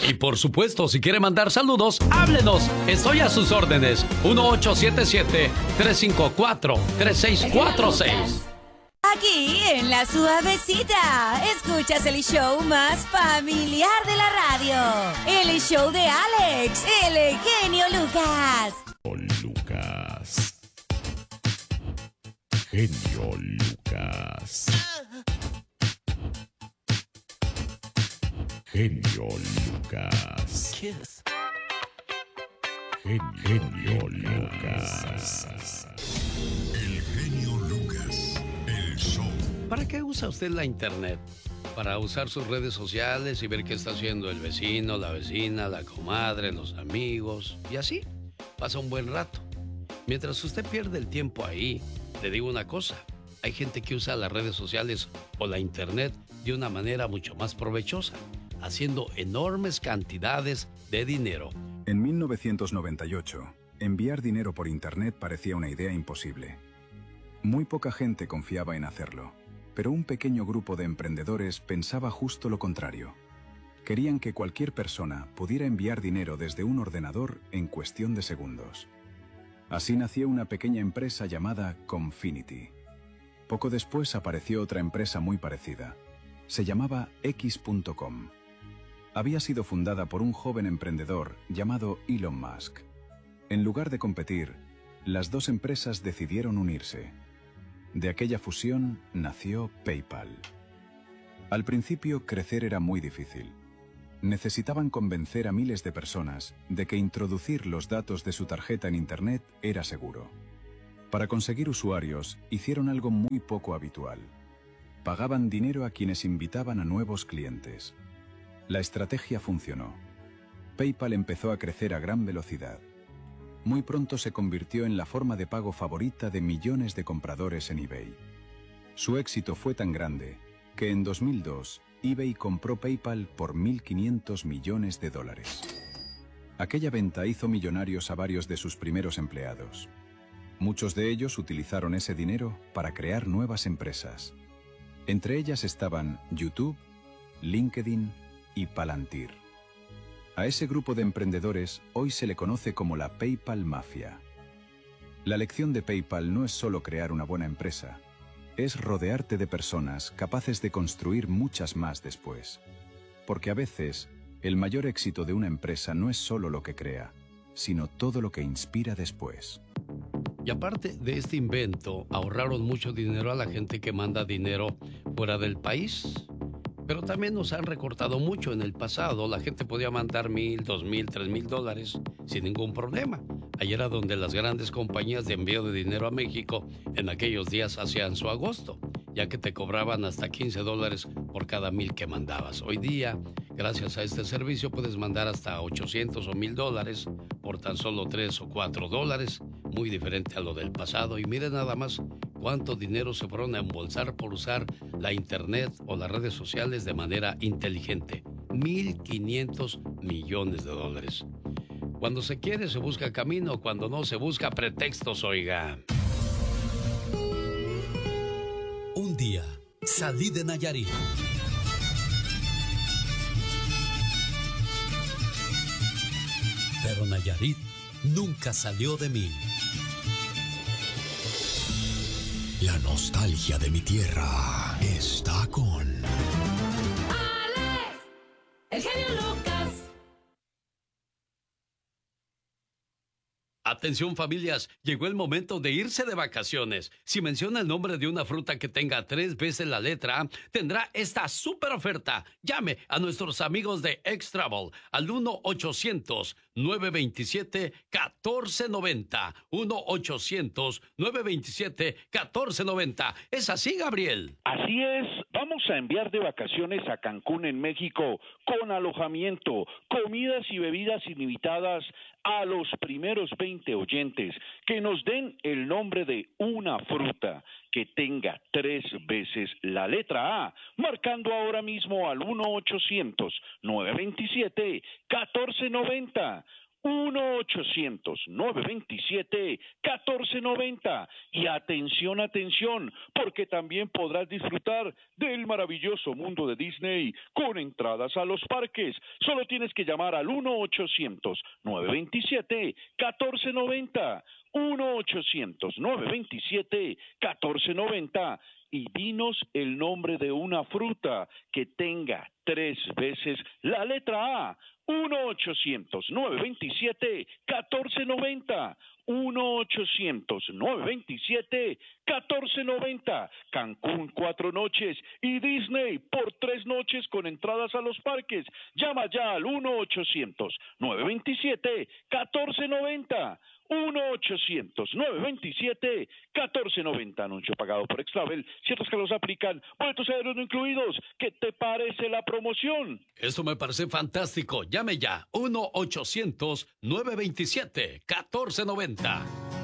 Y por supuesto, si quiere mandar saludos, háblenos. Estoy a sus órdenes. 1877-354-3646. Aquí en La Suavecita, escuchas el show más familiar de la radio. El show de Alex, el genio Lucas. Lucas. Genio Lucas. Genio Lucas. Kiss. Genio Lucas. El genio Lucas. El show. ¿Para qué usa usted la internet? Para usar sus redes sociales y ver qué está haciendo el vecino, la vecina, la comadre, los amigos. Y así pasa un buen rato. Mientras usted pierde el tiempo ahí, le digo una cosa. Hay gente que usa las redes sociales o la internet de una manera mucho más provechosa, haciendo enormes cantidades de dinero. En 1998, enviar dinero por internet parecía una idea imposible. Muy poca gente confiaba en hacerlo, pero un pequeño grupo de emprendedores pensaba justo lo contrario. Querían que cualquier persona pudiera enviar dinero desde un ordenador en cuestión de segundos. Así nació una pequeña empresa llamada Confinity. Poco después apareció otra empresa muy parecida. Se llamaba X.com. Había sido fundada por un joven emprendedor llamado Elon Musk. En lugar de competir, las dos empresas decidieron unirse. De aquella fusión nació PayPal. Al principio, crecer era muy difícil. Necesitaban convencer a miles de personas de que introducir los datos de su tarjeta en Internet era seguro. Para conseguir usuarios, hicieron algo muy poco habitual. Pagaban dinero a quienes invitaban a nuevos clientes. La estrategia funcionó. PayPal empezó a crecer a gran velocidad. Muy pronto se convirtió en la forma de pago favorita de millones de compradores en eBay. Su éxito fue tan grande que en 2002 eBay compró PayPal por $1.500 millones. Aquella venta hizo millonarios a varios de sus primeros empleados. Muchos de ellos utilizaron ese dinero para crear nuevas empresas. Entre ellas estaban YouTube, LinkedIn y Palantir. A ese grupo de emprendedores hoy se le conoce como la PayPal Mafia. La lección de PayPal no es solo crear una buena empresa, es rodearte de personas capaces de construir muchas más después. Porque a veces, el mayor éxito de una empresa no es solo lo que crea, sino todo lo que inspira después. Y aparte de este invento, ahorraron mucho dinero a la gente que manda dinero fuera del país. Pero también nos han recortado mucho. En el pasado la gente podía mandar $1,000, $2,000, $3,000 sin ningún problema. Ahí era donde las grandes compañías de envío de dinero a México en aquellos días hacían su agosto, ya que te cobraban hasta $15 por cada 1,000 que mandabas. Hoy día, gracias a este servicio, puedes mandar hasta $800 o $1,000 por tan solo $3 o $4. Muy diferente a lo del pasado. Y miren nada más cuánto dinero se fueron a embolsar por usar la internet o las redes sociales de manera inteligente. $1,500 millones. Cuando se quiere se busca camino, cuando no se busca pretextos, oiga. Un día salí de Nayarit. Pero Nayarit nunca salió de mí. La nostalgia de mi tierra está con Alex, el genio Lucas. Atención familias, llegó el momento de irse de vacaciones. Si menciona el nombre de una fruta que tenga 3 veces la letra A, tendrá esta súper oferta. Llame a nuestros amigos de X-Travel al 1-800-927-1490. 1-800-927-1490. ¿Es así, Gabriel? Así es, vamos a enviar de vacaciones a Cancún, en México, con alojamiento, comidas y bebidas ilimitadas a los primeros 20 oyentes que nos den el nombre de una fruta que tenga 3 veces la letra A, marcando ahora mismo al 1-800-927-1490. 1-800-927-1490. Y atención, atención, porque también podrás disfrutar del maravilloso mundo de Disney con entradas a los parques. Solo tienes que llamar al 1-800-927-1490. 1-800-927-1490 y dinos el nombre de una fruta que tenga 3 veces la letra A. 1-800-927-1490. 1-800-927-1490. Cancún 4 noches y Disney por 3 noches con entradas a los parques. Llama ya al 1-800-927-1490. 1-800-927-1490. Anuncio pagado por Extravel. Ciertos que los aplican. Boletos aéreos no incluidos. ¿Qué te parece la promoción? Eso me parece fantástico. Llame ya. 1-800-927-1490.